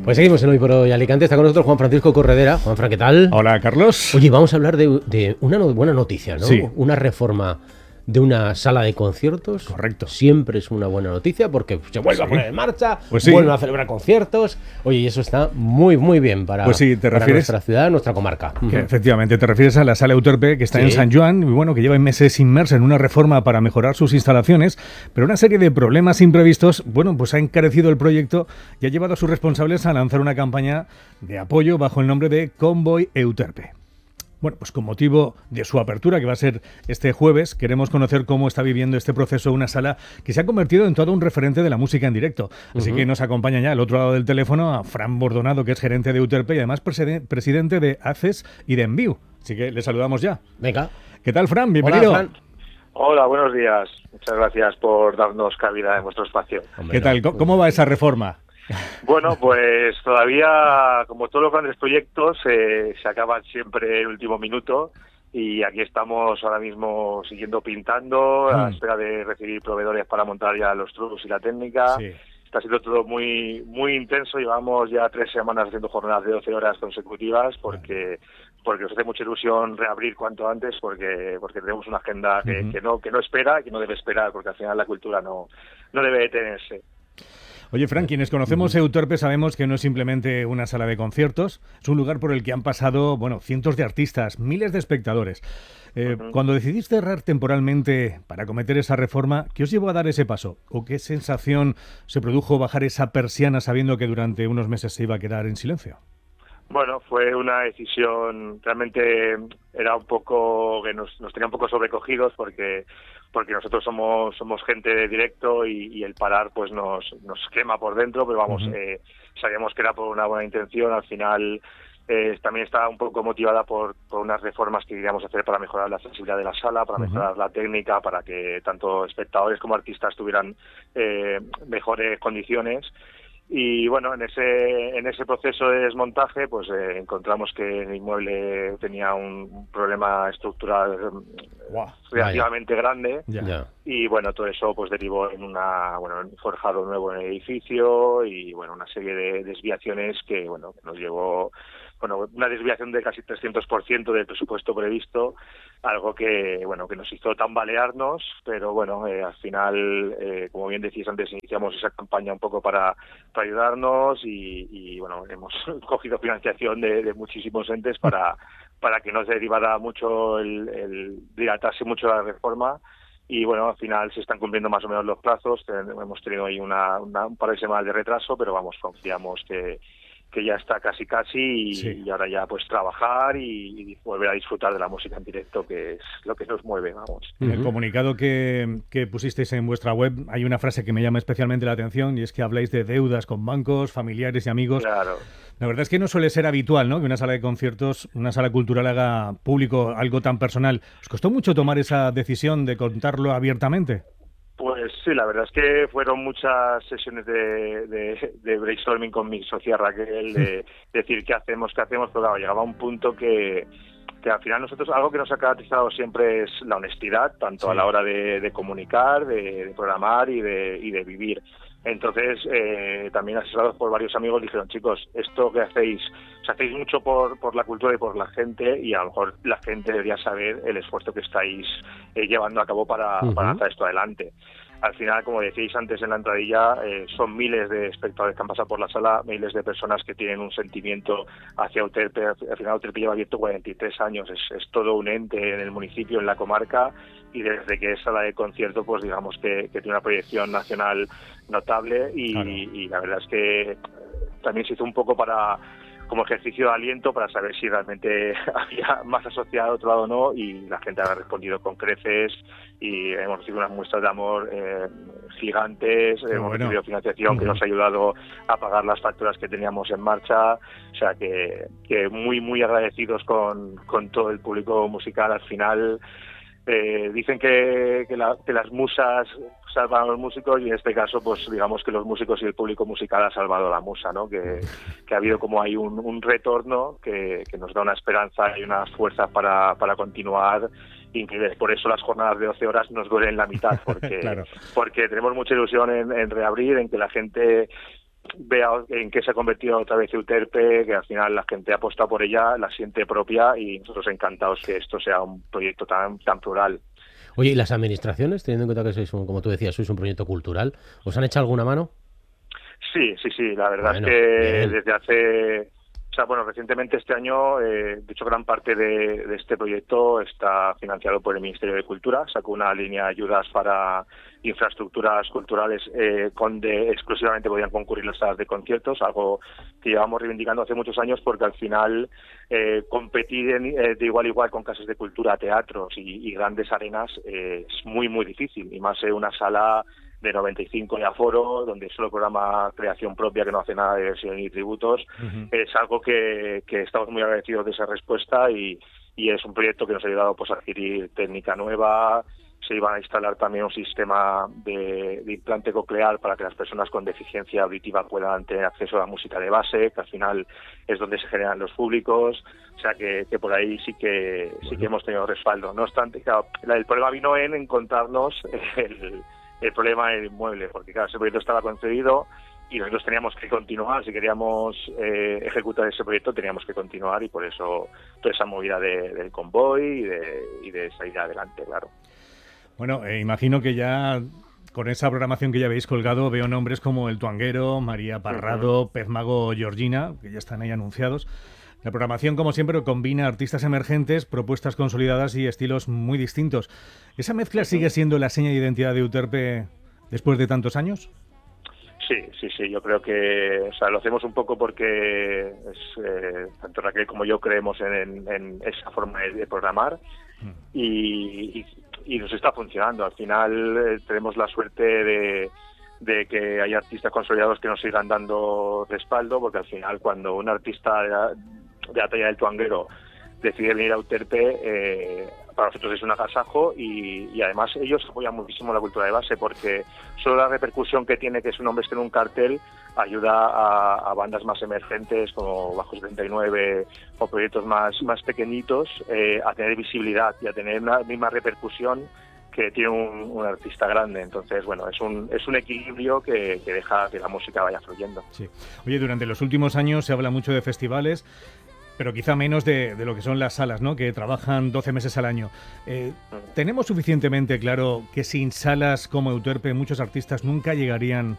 Pues seguimos en Hoy por Hoy Alicante. Está con nosotros Juan Francisco Corredera. Juanfran, ¿qué tal? Hola, Carlos. Oye, vamos a hablar de una buena noticia, ¿no? Sí. Una reforma de una sala de conciertos. Correcto. Siempre es una buena noticia porque se vuelve a poner en marcha, Pues sí. vuelven a celebrar conciertos. Oye, y eso está muy, muy bien para, Pues sí, ¿te para refieres? nuestra ciudad, nuestra comarca. Que efectivamente, te refieres a la Sala Euterpe, que está Sí. en San Joan, y bueno, que lleva meses inmersa en una reforma para mejorar sus instalaciones, pero una serie de problemas imprevistos, bueno, pues ha encarecido el proyecto y ha llevado a sus responsables a lanzar una campaña de apoyo bajo el nombre de Convoy Euterpe. Bueno, pues con motivo de su apertura, que va a ser este jueves, queremos conocer cómo está viviendo este proceso una sala que se ha convertido en todo un referente de la música en directo. Así que nos acompaña ya al otro lado del teléfono a Fran Bordonado, que es gerente de Euterpe y además presidente de ACES y de Enviu. Así que le saludamos ya. Venga. ¿Qué tal, Fran? Bienvenido. Hola, Fran. Hola, buenos días. Muchas gracias por darnos cabida en vuestro espacio. Hombre, ¿Qué tal? no. ¿Cómo va esa reforma? Bueno, pues todavía, como todos los grandes proyectos, se acaban siempre en último minuto y aquí estamos ahora mismo siguiendo pintando, a la espera de recibir proveedores para montar ya los trucos y la técnica. Sí. Está siendo todo muy muy intenso. Llevamos ya 3 semanas haciendo jornadas de 12 horas consecutivas porque nos hace mucha ilusión reabrir cuanto antes porque tenemos una agenda que no espera, que no debe esperar, porque al final la cultura no debe detenerse. Oye, Fran, quienes conocemos Euterpe sabemos que no es simplemente una sala de conciertos, es un lugar por el que han pasado, bueno, cientos de artistas, miles de espectadores. Cuando decidiste cerrar temporalmente para acometer esa reforma, ¿qué os llevó a dar ese paso? ¿O qué sensación se produjo bajar esa persiana sabiendo que durante unos meses se iba a quedar en silencio? Bueno, fue una decisión, realmente era un poco, que nos tenía un poco sobrecogidos porque nosotros somos gente de directo y el parar pues nos quema por dentro, pero vamos, sabíamos que era por una buena intención. Al final también estaba un poco motivada por unas reformas que queríamos hacer para mejorar la sensibilidad de la sala, para mejorar la técnica, para que tanto espectadores como artistas tuvieran mejores condiciones. Y bueno, en ese proceso de desmontaje pues encontramos que el inmueble tenía un problema estructural relativamente grande. Ya. Y bueno, todo eso pues derivó en un forjado nuevo en el edificio y bueno, una serie de desviaciones que nos llevó una desviación de casi 300% del presupuesto previsto, algo que nos hizo tambalearnos, pero al final, como bien decís antes, iniciamos esa campaña un poco para ayudarnos y hemos cogido financiación de muchísimos entes para que no se derivara mucho el dilatarse mucho la reforma. Y al final se están cumpliendo más o menos los plazos. Hemos tenido ahí un par de semanas de retraso, pero confiamos que ya está casi y ahora ya pues trabajar y volver a disfrutar de la música en directo, que es lo que nos mueve, vamos. En el comunicado que pusisteis en vuestra web hay una frase que me llama especialmente la atención y es que habláis de deudas con bancos, familiares y amigos. Claro. La verdad es que no suele ser habitual, ¿no?, que una sala de conciertos, una sala cultural haga público algo tan personal. ¿Os costó mucho tomar esa decisión de contarlo abiertamente? Pues sí, la verdad es que fueron muchas sesiones de brainstorming con mi socia Raquel, de decir qué hacemos, pero claro, llegaba un punto que al final nosotros algo que nos ha caracterizado siempre es la honestidad, tanto a la hora de comunicar, de programar y de vivir. Entonces, también asesorados por varios amigos, dijeron, chicos, esto que hacéis mucho por la cultura y por la gente, y a lo mejor la gente debería saber el esfuerzo que estáis llevando a cabo para lanzar esto adelante. Al final, como decíais antes en la entradilla, son miles de espectadores que han pasado por la sala, miles de personas que tienen un sentimiento hacia Euterpe. Al final Euterpe lleva abierto 43 años, es todo un ente en el municipio, en la comarca, y desde que es sala de concierto, pues digamos que tiene una proyección nacional notable y la verdad es que también se hizo un poco como ejercicio de aliento para saber si realmente había más asociado a otro lado o no, y la gente ha respondido con creces y hemos recibido unas muestras de amor gigantes. Hemos recibido financiación que nos ha ayudado a pagar las facturas que teníamos en marcha, o sea que muy muy agradecidos con todo el público musical. Al final dicen que las musas salvan a los músicos, y en este caso pues digamos que los músicos y el público musical ha salvado a la musa, ¿no? Que ha habido como hay un retorno que nos da una esperanza y unas fuerzas para continuar, y que por eso las jornadas de 12 horas nos duelen la mitad, porque claro, porque tenemos mucha ilusión en reabrir, en que la gente vea en qué se ha convertido otra vez Euterpe, que al final la gente ha apostado por ella, la siente propia y nosotros encantados que esto sea un proyecto tan plural. Oye, ¿y las administraciones, teniendo en cuenta que sois, como tú decías, sois un proyecto cultural, os han hecho alguna mano? Sí, la verdad Bueno, es que bien. desde hace... O sea, bueno, recientemente este año, de hecho, gran parte de este proyecto está financiado por el Ministerio de Cultura. Sacó una línea de ayudas para infraestructuras culturales donde exclusivamente podían concurrir las salas de conciertos, algo que llevamos reivindicando hace muchos años porque al final competir de igual a igual con casas de cultura, teatros y grandes arenas es muy, muy difícil, y más en una sala de 95 de aforo, donde solo programa creación propia, que no hace nada de versión ni tributos. Es algo que estamos muy agradecidos de esa respuesta y es un proyecto que nos ha ayudado pues, a adquirir técnica nueva. Se iba a instalar también un sistema de implante coclear para que las personas con deficiencia auditiva puedan tener acceso a la música de base, que al final es donde se generan los públicos. O sea que por ahí sí que hemos tenido respaldo. No obstante, claro, el problema vino en encontrarnos el problema del inmueble, porque claro, ese proyecto estaba concebido y nosotros teníamos que continuar. Si queríamos ejecutar ese proyecto teníamos que continuar, y por eso toda esa movida del convoy y de salir adelante, claro. Bueno, imagino que ya con esa programación que ya habéis colgado veo nombres como El Tuanguero, María Parrado, Pez Mago, Georgina, que ya están ahí anunciados. La programación, como siempre, combina artistas emergentes, propuestas consolidadas y estilos muy distintos. ¿Esa mezcla sigue siendo la seña de identidad de Euterpe después de tantos años? Sí, yo creo que lo hacemos un poco porque tanto Raquel como yo creemos en esa forma de programar y nos está funcionando. Al final tenemos la suerte de que hay artistas consolidados que nos sigan dando respaldo, porque al final cuando un artista de la talla del Tuanguero decide venir a Euterpe, para nosotros es un agasajo, y además ellos apoyan muchísimo la cultura de base, porque solo la repercusión que tiene que su nombre esté en un cartel ayuda a bandas más emergentes como Bajo 79 o proyectos más pequeñitos a tener visibilidad y a tener una misma repercusión que tiene un artista grande. Entonces, bueno, es un equilibrio que deja que la música vaya fluyendo. Sí. Oye, durante los últimos años se habla mucho de festivales, pero quizá menos de lo que son las salas, ¿no?, que trabajan 12 meses al año. ¿Tenemos suficientemente claro que sin salas como Euterpe muchos artistas nunca llegarían